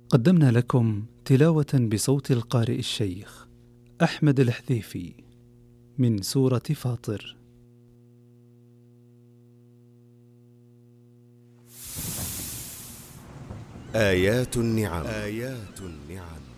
قدمنا لكم تلاوة بصوت القارئ الشيخ أحمد الحذيفي من سورة فاطر. آيات النعم. آيات النعم